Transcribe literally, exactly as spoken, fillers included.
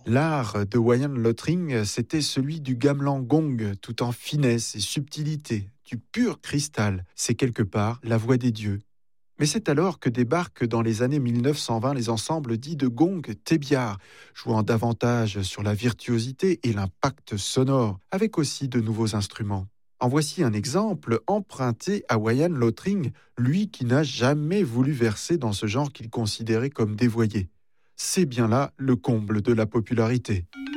L'art de Wayan Lothring, c'était celui du gamelan gong, tout en finesse et subtilité, du pur cristal. C'est quelque part la voix des dieux. Mais c'est alors que débarquent dans les années mille neuf cent vingt les ensembles dits de gong Tebiar, jouant davantage sur la virtuosité et l'impact sonore, avec aussi de nouveaux instruments. En voici un exemple emprunté à Wayan Lothring, lui qui n'a jamais voulu verser dans ce genre qu'il considérait comme dévoyé. C'est bien là le comble de la popularité.